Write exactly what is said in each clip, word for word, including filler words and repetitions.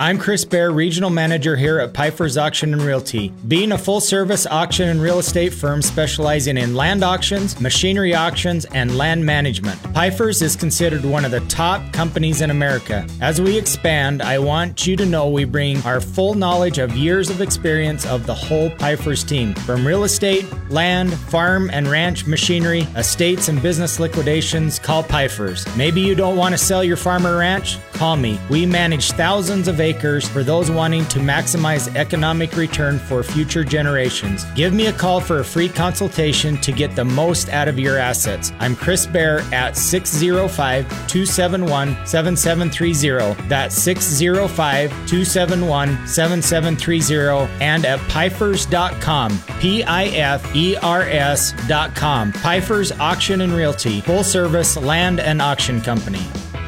I'm Chris Bear, Regional Manager here at Pfeiffer's Auction and Realty. Being a full-service auction and real estate firm specializing in land auctions, machinery auctions, and land management, Pfeiffer's is considered one of the top companies in America. As we expand, I want you to know we bring our full knowledge of years of experience of the whole Pfeiffer's team. From real estate, land, farm and ranch machinery, estates and business liquidations, call Pfeiffer's. Maybe you don't want to sell your farm or ranch? Call me. We manage thousands of acres for those wanting to maximize economic return for future generations. Give me a call for a free consultation to get the most out of your assets. I'm Chris Bear at six oh five, two seven one, seven seven three oh. That's six oh five, two seven one, seven seven three oh and at Pfeifers dot com. P I F E R S dot com. Pfeiffer's Auction and Realty, full service land and auction company.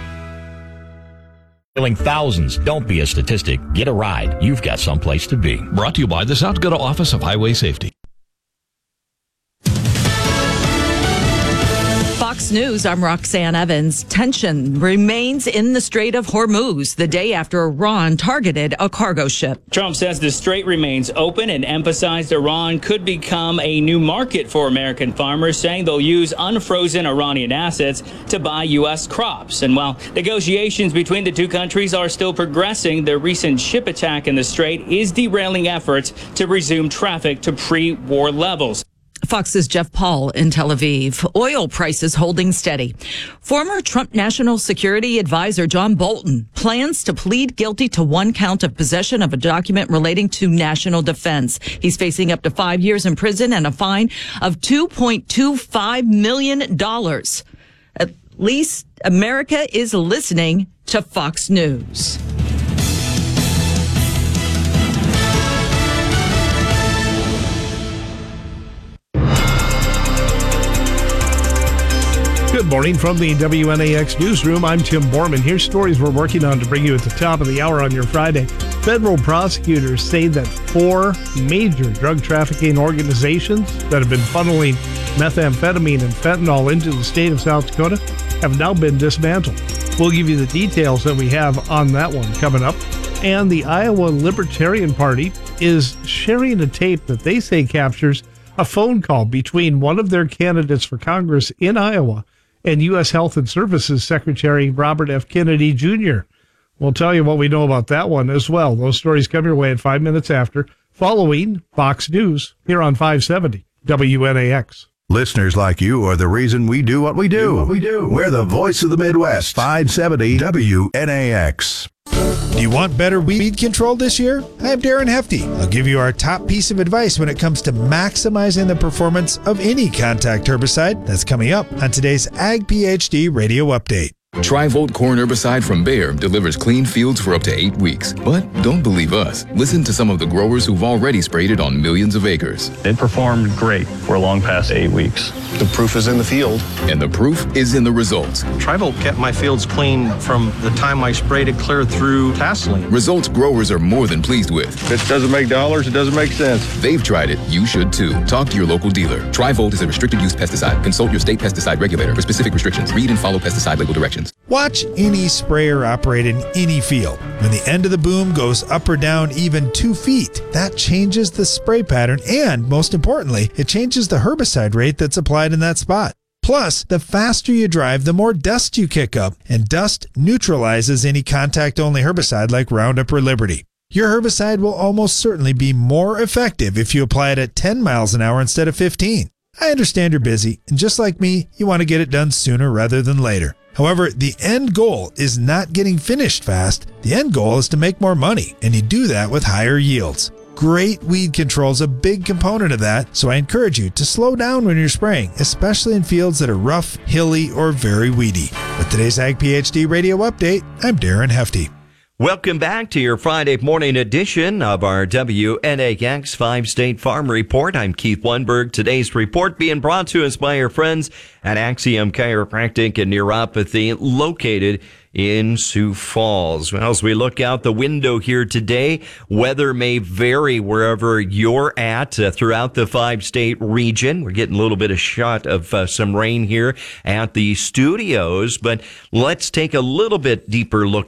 Killing thousands. Don't be a statistic. Get a ride. You've got someplace to be. Brought to you by the South Dakota Office of Highway Safety. Fox News, I'm Roxanne Evans. Tension remains in the Strait of Hormuz the day after Iran targeted a cargo ship. Trump says the strait remains open and emphasized Iran could become a new market for American farmers, saying they'll use unfrozen Iranian assets to buy U S crops. And while negotiations between the two countries are still progressing, the recent ship attack in the strait is derailing efforts to resume traffic to pre-war levels. Fox's Jeff Paul in Tel Aviv. Oil prices holding steady. Former Trump National Security Advisor John Bolton plans to plead guilty to one count of possession of a document relating to national defense. He's facing up to five years in prison and a fine of two point two five million dollars. At least America is listening to Fox News. Good morning from the W N A X newsroom. I'm Tim Borman. Here's stories we're working on to bring you at the top of the hour on your Friday. Federal prosecutors say that four major drug trafficking organizations that have been funneling methamphetamine and fentanyl into the state of South Dakota have now been dismantled. We'll give you the details that we have on that one coming up. And the Iowa Libertarian Party is sharing a tape that they say captures a phone call between one of their candidates for Congress in Iowa and U S Health and Services Secretary Robert F. Kennedy Junior We'll tell you what we know about that one as well. Those stories come your way at five minutes after, following Fox News here on five seventy W N A X. Listeners like you are the reason we do what we do. do what we do. We're the voice of the Midwest. five seventy W N A X. Do you want better weed control this year? I'm Darren Hefty. I'll give you our top piece of advice when it comes to maximizing the performance of any contact herbicide. That's coming up on today's Ag PhD Radio Update. Tri-Volt corn herbicide from Bayer delivers clean fields for up to eight weeks. But don't believe us. Listen to some of the growers who've already sprayed it on millions of acres. It performed great for long past eight weeks. The proof is in the field. And the proof is in the results. Tri-Volt kept my fields clean from the time I sprayed it clear through tasseling. Results growers are more than pleased with. If it doesn't make dollars, it doesn't make sense. They've tried it. You should too. Talk to your local dealer. Tri-Volt is a restricted use pesticide. Consult your state pesticide regulator for specific restrictions. Read and follow pesticide label directions. Watch any sprayer operate in any field. When the end of the boom goes up or down even two feet, that changes the spray pattern and, most importantly, it changes the herbicide rate that's applied in that spot. Plus, the faster you drive, the more dust you kick up, and dust neutralizes any contact-only herbicide like Roundup or Liberty. Your herbicide will almost certainly be more effective if you apply it at ten miles an hour instead of fifteen. I understand you're busy, and just like me, you want to get it done sooner rather than later. However, the end goal is not getting finished fast. The end goal is to make more money, and you do that with higher yields. Great weed control is a big component of that, so I encourage you to slow down when you're spraying, especially in fields that are rough, hilly, or very weedy. With today's Ag PhD Radio Update, I'm Darren Hefty. Welcome back to your Friday morning edition of our W N A X five-State Farm Report. I'm Keith Lundberg. Today's report being brought to us by our friends at Axiom Chiropractic and Neuropathy, located in Sioux Falls. Well, as we look out the window here today, weather may vary wherever you're at uh, throughout the five-state region. We're getting a little bit of shot of uh, some rain here at the studios, but let's take a little bit deeper look